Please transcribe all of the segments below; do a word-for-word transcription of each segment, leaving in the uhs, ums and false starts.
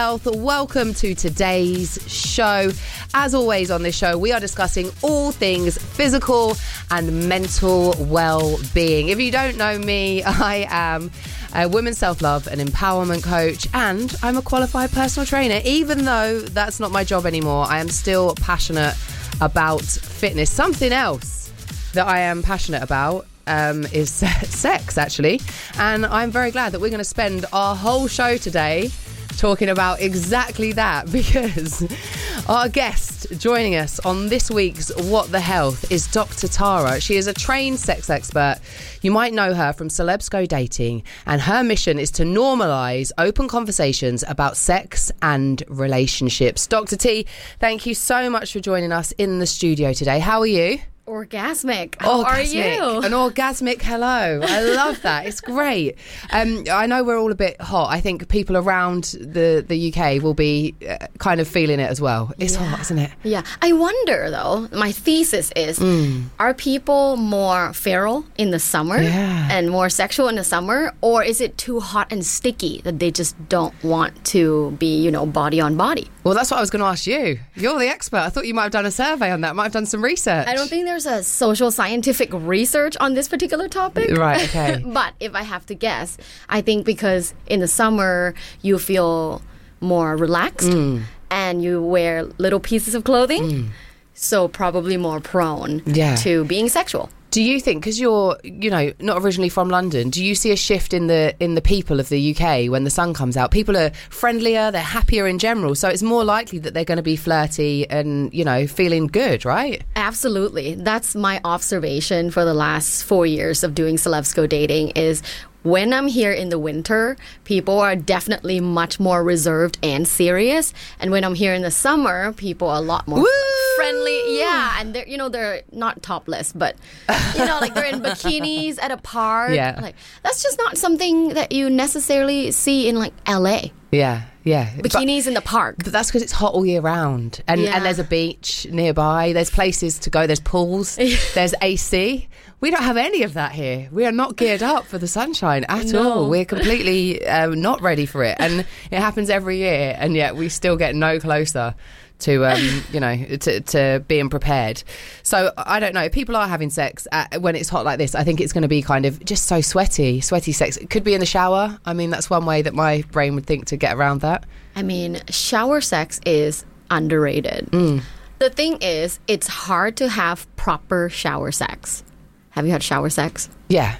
health. Welcome to today's show. As always on this show, we are discussing all things physical and mental well-being. If you don't know me, I am a women's self-love and empowerment coach, and I'm a qualified personal trainer. Even though that's not my job anymore, I am still passionate about fitness. Something else that I am passionate about um, is sex, actually. And I'm very glad that we're going to spend our whole show today talking about exactly that, because our guest joining us on this week's What the Health is Doctor Tara. She is a trained sex expert. You might know her from Celebs Go Dating, and her mission is to normalise open conversations about sex and relationships. Doctor T, thank you so much for joining us in the studio today. How are you? Orgasmic. How orgasmic. are you? An orgasmic hello. I love that. It's great. Um, I know we're all a bit hot. I think people around the, the U K will be uh, kind of feeling it as well. It's yeah. hot, isn't it? Yeah. I wonder, though, my thesis is, mm. are people more feral in the summer yeah. and more sexual in the summer? Or is it too hot and sticky that they just don't want to be, you know, body on body? Well, that's what I was going to ask you. You're the expert. I thought you might have done a survey on that. Might have done some research. I don't think there's a social scientific research on this particular topic. Right, okay. But if I have to guess, I think because in the summer you feel more relaxed mm. and you wear little pieces of clothing, mm. so probably more prone yeah. to being sexual. Do you think, because you're, you know, not originally from London, do you see a shift in the in the people of the U K when the sun comes out? People are friendlier, they're happier in general, so it's more likely that they're going to be flirty and, you know, feeling good, right? Absolutely. That's my observation for the last four years of doing Celebs Go Dating is when I'm here in the winter, people are definitely much more reserved and serious. And when I'm here in the summer, people are a lot more friendly. Yeah, and they're, you know, they're not topless, but, you know, like they're in bikinis at a park. Yeah. Like, that's just not something that you necessarily see in, like, L A. Yeah, yeah. Bikinis but, in the park. But that's because it's hot all year round. And, yeah. and there's a beach nearby. There's places to go. There's pools. There's A C. We don't have any of that here. We are not geared up for the sunshine at no. all. We're completely um, not ready for it. And it happens every year. And yet we still get no closer to, um, you know, to, to being prepared. So I don't know. If people are having sex at, when it's hot like this, I think it's going to be kind of just so sweaty, sweaty sex. It could be in the shower. I mean, that's one way that my brain would think to get around that. I mean, shower sex is underrated. Mm. The thing is, it's hard to have proper shower sex. Have you had shower sex? Yeah.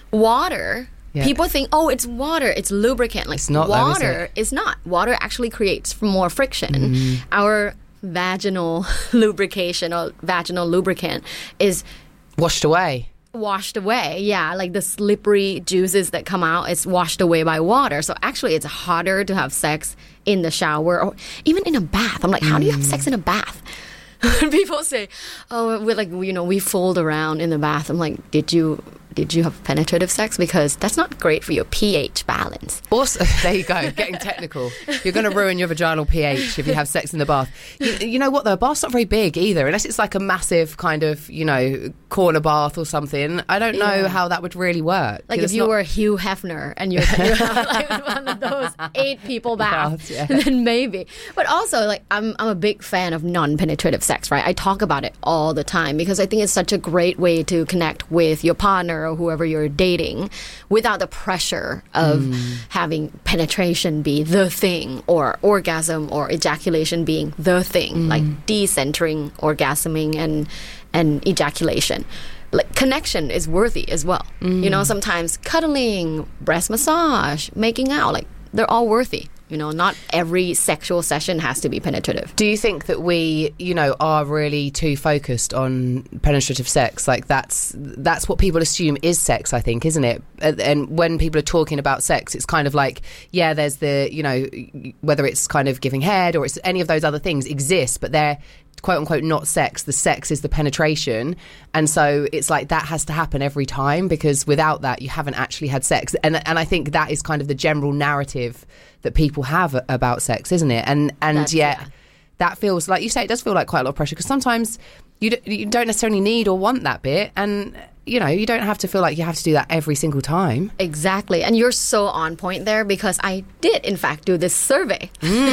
Water. Yeah. People think, oh, it's water, it's lubricant. Like, it's not, water though, is, is not. Water actually creates more friction. Mm. Our vaginal lubrication or vaginal lubricant is washed away. Washed away, yeah. Like the slippery juices that come out, it's washed away by water. So actually, it's harder to have sex in the shower or even in a bath. I'm like, how do you have sex in a bath? People say, oh, we're like, you know, we fold around in the bath. I'm like, did you did you have penetrative sex? Because that's not great for your pH balance. Also, there you go, getting technical. You're going to ruin your vaginal pH if you have sex in the bath. You, you know what, though? A bath's not very big either, unless it's like a massive kind of, you know, corner bath or something. I don't know yeah. how that would really work. Like if it's you not... were Hugh Hefner and you're, you have like one of those eight people baths, yeah. then maybe. But also, like, I'm I'm a big fan of non-penetrative sex, right? I talk about it all the time because I think it's such a great way to connect with your partner or whoever you're dating without the pressure of mm. having penetration be the thing or orgasm or ejaculation being the thing, mm. like decentering, orgasming, and and ejaculation. Like, connection is worthy as well. Mm. You know, sometimes cuddling, breast massage, making out, like, they're all worthy. You know, not every sexual session has to be penetrative. Do you think that we, you know, are really too focused on penetrative sex? Like that's that's what people assume is sex, I think, isn't it? And when people are talking about sex, it's kind of like, yeah, there's the, you know, whether it's kind of giving head or it's any of those other things exist, but they're quote unquote not sex. The sex is the penetration. And so it's like that has to happen every time, because without that you haven't actually had sex. And and I think that is kind of the general narrative that people have about sex, isn't it? And and That's, yet yeah. that feels like, you say, it does feel like quite a lot of pressure, because sometimes you don't, you don't necessarily need or want that bit, and you know, you don't have to feel like you have to do that every single time. Exactly. And you're so on point there, because I did in fact do this survey. Mm.